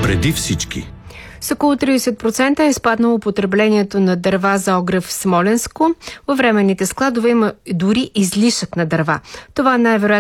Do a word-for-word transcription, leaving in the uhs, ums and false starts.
Преди всички. С около тридесет процента е спаднало потреблението на дърва за огрев в Смолянско. Във временните складове има дори излишък на дърва. Това най-вероятно